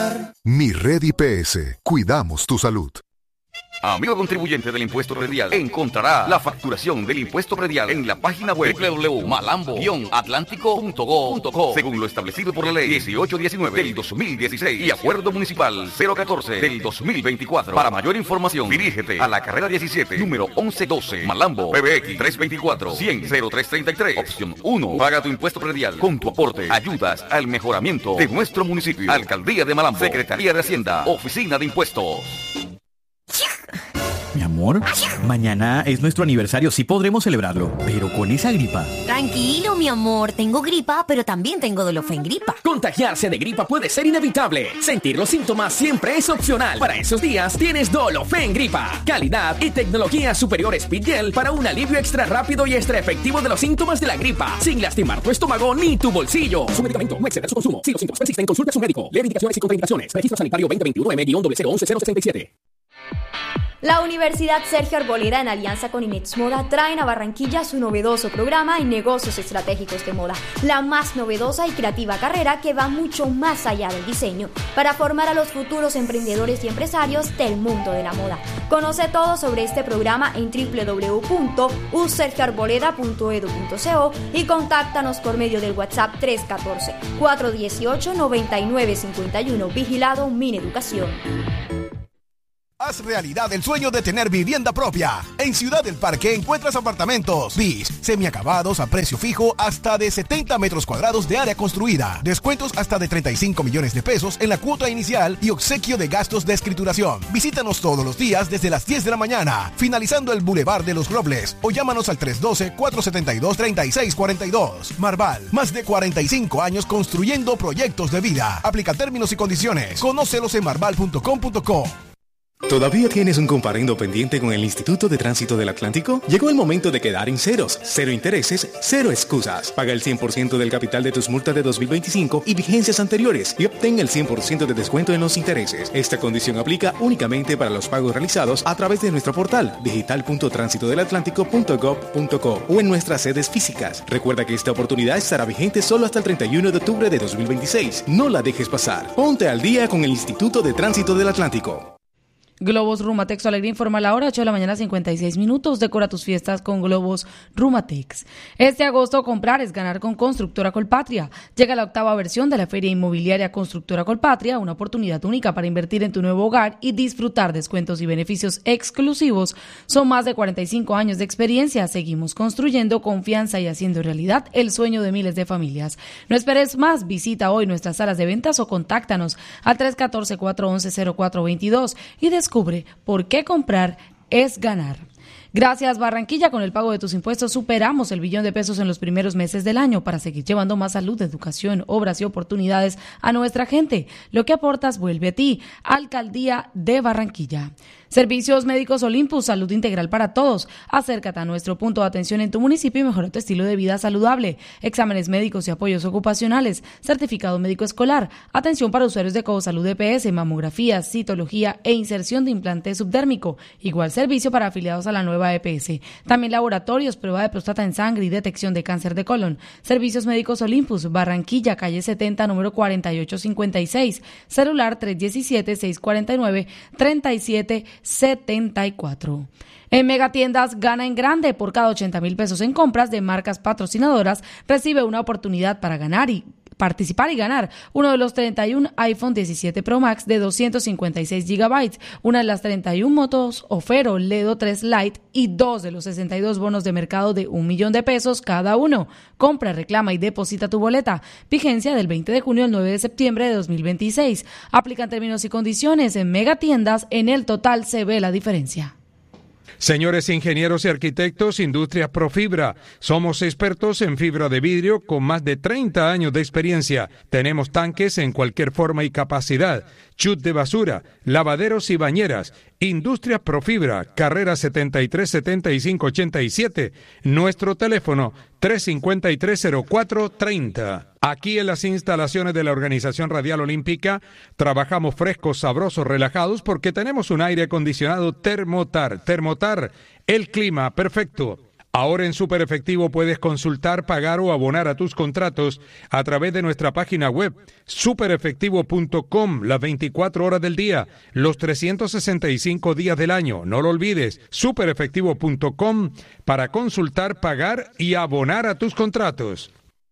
bienestar. Mi Red IPS. Cuidamos tu salud. Amigo contribuyente del impuesto predial, encontrará la facturación del impuesto predial en la página web www.malambo-atlántico.go.co según lo establecido por la ley 1819 del 2016 y acuerdo municipal 014 del 2024. Para mayor información, dirígete a la carrera 17, número 1112, Malambo, PBX 324-100-0333, opción 1. Paga tu impuesto predial. Con tu aporte ayudas al mejoramiento de nuestro municipio. Alcaldía de Malambo, Secretaría de Hacienda, Oficina de Impuestos. Mi amor, mañana es nuestro aniversario, sí podremos celebrarlo, pero con esa gripa. Tranquilo, mi amor, tengo gripa, pero también tengo Dolofen gripa. Contagiarse de gripa puede ser inevitable. Sentir los síntomas siempre es opcional. Para esos días tienes Dolofen gripa. Calidad y tecnología superior Speedgel para un alivio extra rápido y extra efectivo de los síntomas de la gripa, sin lastimar tu estómago ni tu bolsillo. Su medicamento, no exceda su consumo. Si los síntomas persisten, consulte a su médico. Lee indicaciones y contraindicaciones. Registro Sanitario 2021-M-011-067. La Universidad Sergio Arboleda, en alianza con Inex Moda, traen a Barranquilla su novedoso programa en negocios estratégicos de moda, la más novedosa y creativa carrera que va mucho más allá del diseño, para formar a los futuros emprendedores y empresarios del mundo de la moda. Conoce todo sobre este programa en www.usergioarboleda.edu.co y contáctanos por medio del WhatsApp 314-418-9951, vigilado Mineducación. Haz realidad el sueño de tener vivienda propia. En Ciudad del Parque encuentras apartamentos BIS, semiacabados a precio fijo hasta de 70 metros cuadrados de área construida. Descuentos hasta de 35 millones de pesos en la cuota inicial y obsequio de gastos de escrituración. Visítanos todos los días desde las 10 de la mañana, finalizando el Boulevard de los Robles, o llámanos al 312-472-3642. Marval, más de 45 años construyendo proyectos de vida. Aplica términos y condiciones. Conócelos en marval.com.co. ¿Todavía tienes un comparendo pendiente con el Instituto de Tránsito del Atlántico? Llegó el momento de quedar en ceros, cero intereses, cero excusas. Paga el 100% del capital de tus multas de 2025 y vigencias anteriores y obtén el 100% de descuento en los intereses. Esta condición aplica únicamente para los pagos realizados a través de nuestro portal digital.transitodelatlántico.gov.co o en nuestras sedes físicas. Recuerda que esta oportunidad estará vigente solo hasta el 31 de octubre de 2026. No la dejes pasar. Ponte al día con el Instituto de Tránsito del Atlántico. Globos Rumatex Alegría informa la hora, 8 de la mañana, 56 minutos. Decora tus fiestas con Globos Rumatex. Este agosto comprar es ganar con Constructora Colpatria. Llega la 8ª versión de la Feria Inmobiliaria Constructora Colpatria, una oportunidad única para invertir en tu nuevo hogar y disfrutar descuentos y beneficios exclusivos. Son más de 45 años de experiencia. Seguimos construyendo confianza y haciendo realidad el sueño de miles de familias. No esperes más. Visita hoy nuestras salas de ventas o contáctanos al 314-411-0422 y descubre por qué comprar es ganar. Gracias, Barranquilla. Con el pago de tus impuestos superamos el billón de pesos en los primeros meses del año para seguir llevando más salud, educación, obras y oportunidades a nuestra gente. Lo que aportas vuelve a ti. Alcaldía de Barranquilla. Servicios Médicos Olympus, salud integral para todos. Acércate a nuestro punto de atención en tu municipio y mejora tu estilo de vida saludable. Exámenes médicos y apoyos ocupacionales, certificado médico escolar, atención para usuarios de Covosalud EPS, mamografía, citología e inserción de implante subdérmico. Igual servicio para afiliados a la nueva EPS. También laboratorios, prueba de próstata en sangre y detección de cáncer de colon. Servicios Médicos Olympus, Barranquilla, calle 70, número 4856. Celular 317-649-3774. En Megatiendas gana en grande. Por cada 80,000 pesos en compras de marcas patrocinadoras, recibe una oportunidad para participar y ganar uno de los 31 iPhone 17 Pro Max de 256 GB, una de las 31 motos Ofero Ledo 3 Lite y 2 de los 62 bonos de mercado de 1 millón de pesos cada uno. Compra, reclama y deposita tu boleta. Vigencia del 20 de junio al 9 de septiembre de 2026. Aplican términos y condiciones. En Megatiendas, en el total se ve la diferencia. Señores ingenieros y arquitectos, Industrias Profibra. Somos expertos en fibra de vidrio con más de 30 años de experiencia. Tenemos tanques en cualquier forma y capacidad, chut de basura, lavaderos y bañeras. Industrias Profibra, carrera 737587. Nuestro teléfono 353-0430. Aquí en las instalaciones de la Organización Radial Olímpica trabajamos frescos, sabrosos, relajados porque tenemos un aire acondicionado Thermotar. Thermotar, el clima perfecto. Ahora en Super Efectivo puedes consultar, pagar o abonar a tus contratos a través de nuestra página web superefectivo.com las 24 horas del día, los 365 días del año. No lo olvides, superefectivo.com para consultar, pagar y abonar a tus contratos.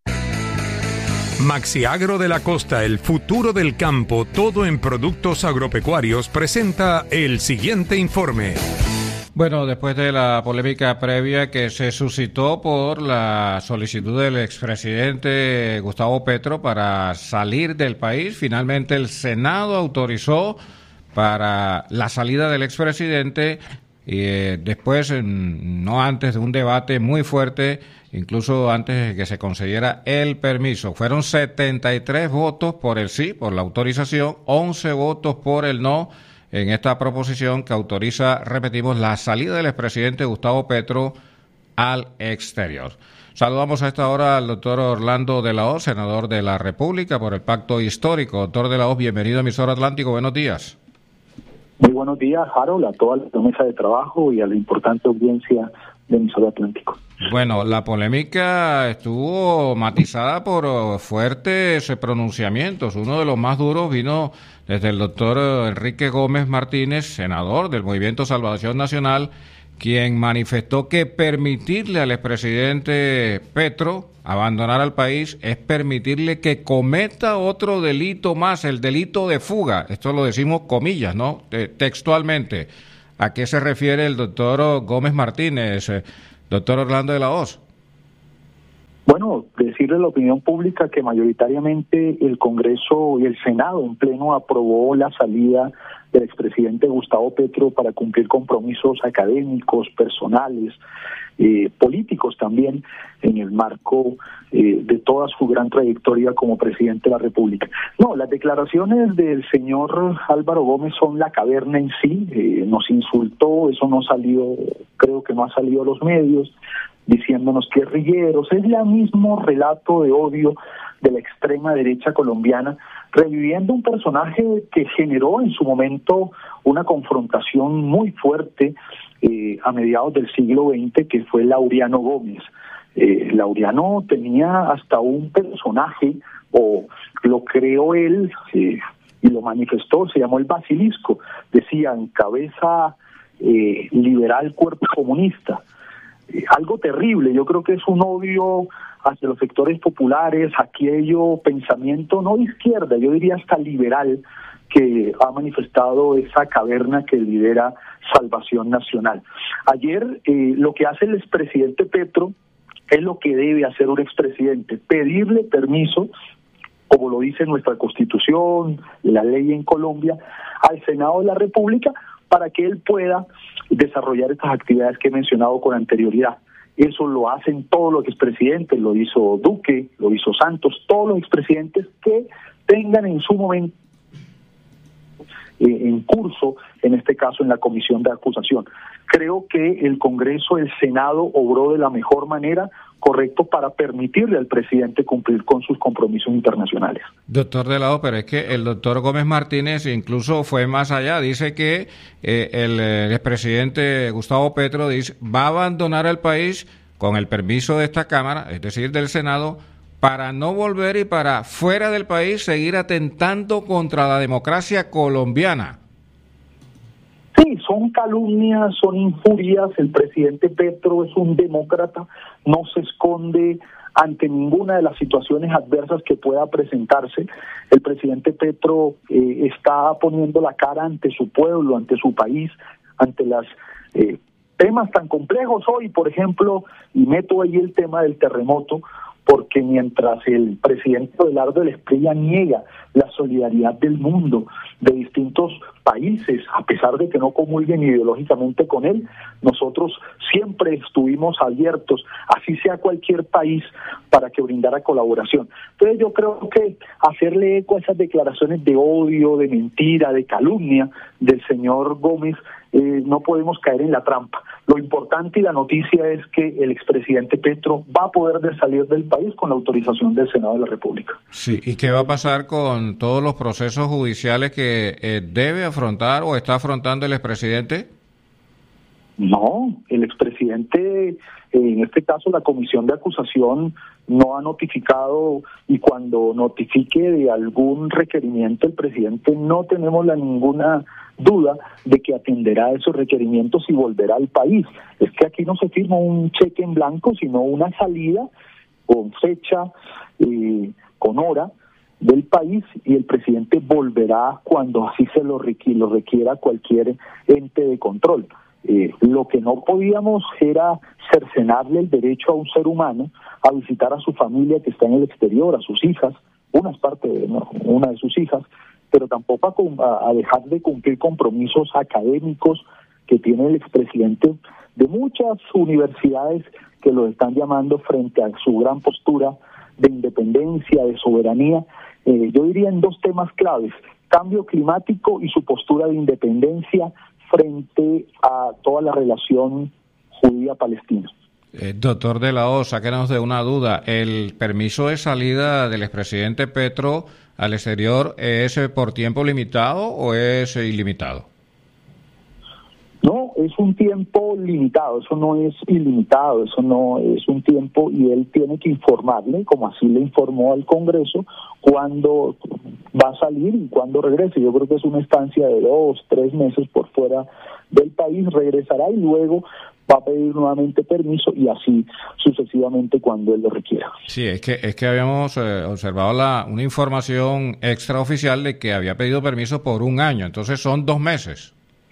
Maxiagro de la Costa, el futuro del campo, todo en productos agropecuarios, presenta el siguiente informe. Bueno, después de la polémica previa que se suscitó por la solicitud del expresidente Gustavo Petro para salir del país, finalmente el Senado autorizó para la salida del expresidente y después, no antes de un debate muy fuerte, incluso antes de que se concediera el permiso. Fueron 73 votos por el sí, por la autorización, 11 votos por el no, en esta proposición que autoriza, repetimos, la salida del expresidente Gustavo Petro al exterior. Saludamos a esta hora al doctor Orlando de la Hoz, senador de la República por el Pacto Histórico. Doctor de la Hoz, bienvenido a Emisora Atlántico, buenos días. Muy buenos días, Harold, a toda la mesa de trabajo y a la importante audiencia de Emisora Atlántico. Bueno, la polémica estuvo matizada por fuertes pronunciamientos. Uno de los más duros vino desde el doctor Enrique Gómez Martínez, senador del Movimiento Salvación Nacional, quien manifestó que permitirle al expresidente Petro abandonar al país es permitirle que cometa otro delito más, el delito de fuga. Esto lo decimos comillas, ¿no? Textualmente. ¿A qué se refiere el doctor Gómez Martínez, doctor Orlando de la Hoz? Bueno, decirle a la opinión pública que mayoritariamente el Congreso y el Senado en pleno aprobó la salida del expresidente Gustavo Petro para cumplir compromisos académicos, personales, políticos también, en el marco de toda su gran trayectoria como presidente de la República. No, las declaraciones del señor Álvaro Gómez son la caverna en sí, nos insultó, eso no salió, creo que no ha salido a los medios, diciéndonos guerrilleros, es el mismo relato de odio de la extrema derecha colombiana, reviviendo un personaje que generó en su momento una confrontación muy fuerte a mediados del siglo XX, que fue Laureano Gómez. Laureano tenía hasta un personaje, o lo creó él, y lo manifestó, se llamó el Basilisco, decían cabeza liberal, cuerpo comunista. Algo terrible, yo creo que es un odio hacia los sectores populares, aquello pensamiento no de izquierda, yo diría hasta liberal, que ha manifestado esa caverna que lidera Salvación Nacional. Ayer lo que hace el expresidente Petro es lo que debe hacer un expresidente, pedirle permiso, como lo dice nuestra Constitución, la ley en Colombia, al Senado de la República, para que él pueda desarrollar estas actividades que he mencionado con anterioridad. Eso lo hacen todos los expresidentes, lo hizo Duque, lo hizo Santos, todos los expresidentes que tengan en su momento en curso, en este caso en la comisión de acusación. Creo que el Congreso, el Senado, obró de la mejor manera, correcto, para permitirle al presidente cumplir con sus compromisos internacionales. Doctor de la Hoz, pero es que el doctor Gómez Martínez incluso fue más allá, dice que el expresidente Gustavo Petro va a abandonar el país con el permiso de esta Cámara, es decir, del Senado, para no volver y para fuera del país seguir atentando contra la democracia colombiana. Sí, son calumnias, son injurias. El presidente Petro es un demócrata, no se esconde ante ninguna de las situaciones adversas que pueda presentarse. El presidente Petro está poniendo la cara ante su pueblo, ante su país, ante las temas tan complejos hoy, por ejemplo, y meto ahí el tema del terremoto, porque mientras el presidente Abelardo del Espriella niega la solidaridad del mundo, de distintos países, a pesar de que no comulguen ideológicamente con él, nosotros siempre estuvimos abiertos, así sea cualquier país, para que brindara colaboración. Entonces yo creo que hacerle eco a esas declaraciones de odio, de mentira, de calumnia del señor Gómez, no podemos caer en la trampa. Lo importante y la noticia es que el expresidente Petro va a poder salir del país con la autorización del Senado de la República. Sí, ¿y qué va a pasar con todos los procesos judiciales que debe afrontar o está afrontando el expresidente? No, el expresidente, en este caso la comisión de acusación no ha notificado, y cuando notifique de algún requerimiento el presidente, no tenemos ninguna duda de que atenderá esos requerimientos y volverá al país. Es que aquí no se firma un cheque en blanco, sino una salida con fecha, con hora del país, y el presidente volverá cuando así se lo requiera cualquier ente de control. Lo que no podíamos era cercenarle el derecho a un ser humano a visitar a su familia que está en el exterior, a sus hijas, una de sus hijas, pero tampoco a dejar de cumplir compromisos académicos que tiene el expresidente de muchas universidades que lo están llamando frente a su gran postura de independencia, de soberanía. Yo diría en dos temas claves: cambio climático y su postura de independencia frente a toda la relación judía-palestina. Doctor de la O, sáquenos de una duda. ¿El permiso de salida del expresidente Petro al exterior es por tiempo limitado o es ilimitado? No, es un tiempo limitado, eso no es ilimitado, eso no es un tiempo, y él tiene que informarle, como así le informó al Congreso, cuándo va a salir y cuándo regrese. Yo creo que es una estancia de 2-3 meses por fuera del país, regresará y luego va a pedir nuevamente permiso, y así sucesivamente cuando él lo requiera. Sí, es que habíamos observado una información extraoficial de que había pedido permiso por 1 año, entonces son 2 meses.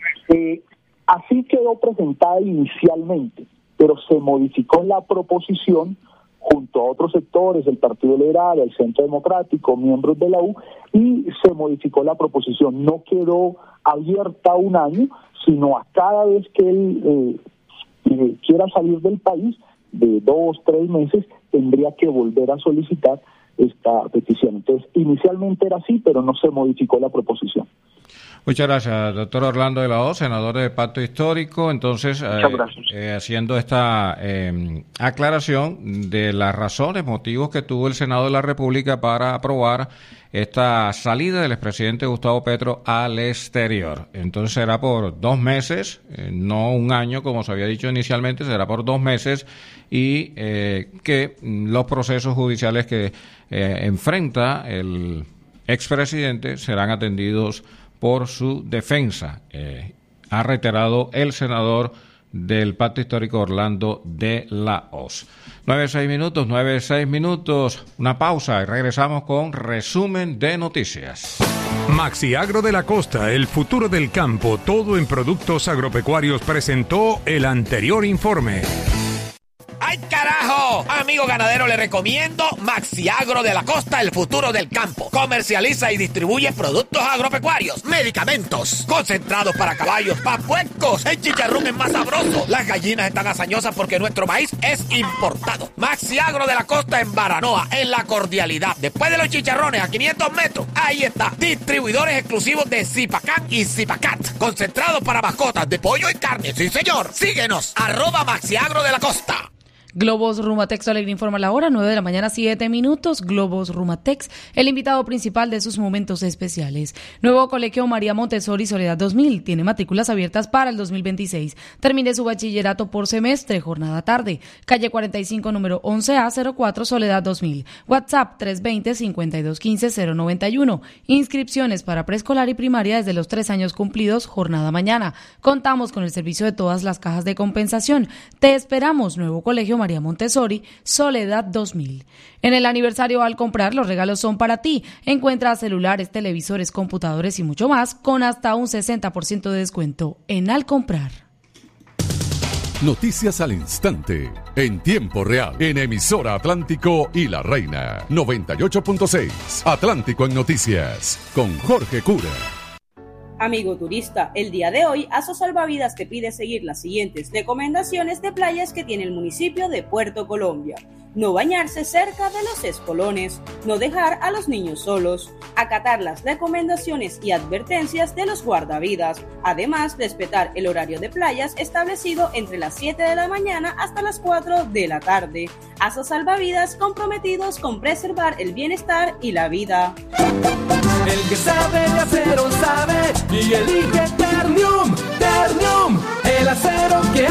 Así quedó presentada inicialmente, pero se modificó la proposición junto a otros sectores, el Partido Liberal, el Centro Democrático, miembros de la U, y se modificó la proposición. No quedó abierta a 1 año, sino a cada vez que él quiera salir del país, de 2-3 meses, tendría que volver a solicitar esta petición. Entonces, inicialmente era así, pero no se modificó la proposición. Muchas gracias, doctor Orlando de la O, senador de Pacto Histórico. Entonces, haciendo esta aclaración de las razones, motivos que tuvo el Senado de la República para aprobar esta salida del expresidente Gustavo Petro al exterior. Entonces será por 2 meses, no 1 año como se había dicho inicialmente, será por 2 meses, y que los procesos judiciales que enfrenta el expresidente serán atendidos por su defensa, ha reiterado el senador del Pacto Histórico Orlando de la Hoz. 9:06 minutos, una pausa y regresamos con resumen de noticias. Maxiagro de la Costa, el futuro del campo, todo en productos agropecuarios, presentó el anterior informe. ¡Ay, carajo! Amigo ganadero, le recomiendo Maxiagro de la Costa, el futuro del campo. Comercializa y distribuye productos agropecuarios, medicamentos, concentrados para caballos, para puercos. El chicharrón es más sabroso. Las gallinas están hazañosas porque nuestro maíz es importado. Maxiagro de la Costa en Baranoa, en La Cordialidad. Después de los chicharrones, a 500 metros, ahí está. Distribuidores exclusivos de Zipacán y Zipacat. Concentrados para mascotas de pollo y carne. Sí, señor. Síguenos, @Maxiagro de la Costa. Globos Rumatex Alegre informa la hora, 9 de la mañana, 7 minutos. Globos Rumatex, el invitado principal de sus momentos especiales. Nuevo Colegio María Montessori Soledad 2000, tiene matrículas abiertas para el 2026. Termine su bachillerato por semestre, jornada tarde. Calle 45, número 11A 04, Soledad 2000. WhatsApp 320-5215-091. Inscripciones para preescolar y primaria desde los 3 años cumplidos, jornada mañana. Contamos con el servicio de todas las cajas de compensación. Te esperamos, Nuevo Colegio María Montessori, Soledad 2000. En el aniversario Al Comprar, los regalos son para ti. Encuentra celulares, televisores, computadores y mucho más con hasta un 60% de descuento en Al Comprar. Noticias al instante, en tiempo real, en emisora Atlántico y La Reina, 98.6. Atlántico en Noticias, con Jorge Cura. Amigo turista, el día de hoy Aso Salvavidas te pide seguir las siguientes recomendaciones de playas que tiene el municipio de Puerto Colombia. No bañarse cerca de los espolones, no dejar a los niños solos, acatar las recomendaciones y advertencias de los guardavidas, además respetar el horario de playas establecido entre las 7 de la mañana hasta las 4 de la tarde. Aso Salvavidas, comprometidos con preservar el bienestar y la vida. El que sabe de acero sabe y elige Ternium, Ternium, el acero que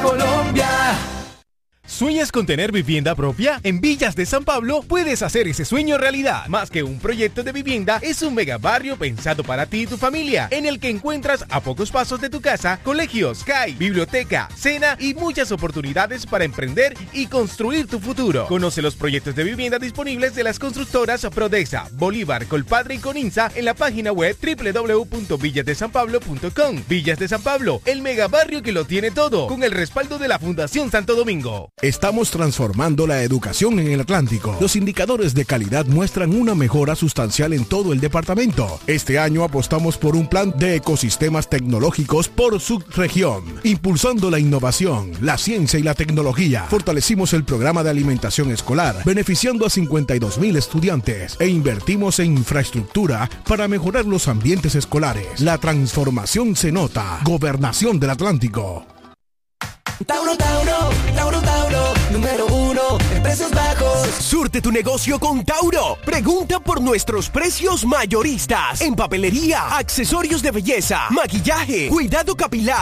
Colombia. ¿Sueñas con tener vivienda propia? En Villas de San Pablo puedes hacer ese sueño realidad. Más que un proyecto de vivienda, es un mega barrio pensado para ti y tu familia, en el que encuentras a pocos pasos de tu casa colegios, CAI, biblioteca, cena y muchas oportunidades para emprender y construir tu futuro. Conoce los proyectos de vivienda disponibles de las constructoras Prodesa, Bolívar, Colpadre y Coninsa en la página web www.villasdesanpablo.com. Villas de San Pablo, el mega barrio que lo tiene todo, con el respaldo de la Fundación Santo Domingo. Estamos transformando la educación en el Atlántico. Los indicadores de calidad muestran una mejora sustancial en todo el departamento. Este año apostamos por un plan de ecosistemas tecnológicos por subregión, impulsando la innovación, la ciencia y la tecnología. Fortalecimos el programa de alimentación escolar, beneficiando a 52,000 estudiantes, e invertimos en infraestructura para mejorar los ambientes escolares. La transformación se nota. Gobernación del Atlántico. Tauro, Tauro, Tauro, Tauro, número 1 en precios bajos. Surte tu negocio con Tauro. Pregunta por nuestros precios mayoristas en papelería, accesorios de belleza, maquillaje, cuidado capilar.